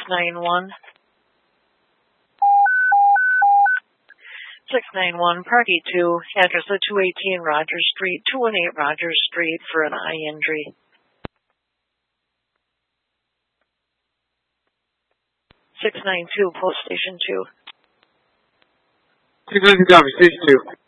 691. 691, Party 2, address at 218 Rogers Street, 218 Rogers Street for an eye injury. 692, Post Station 2. 692, Station 2.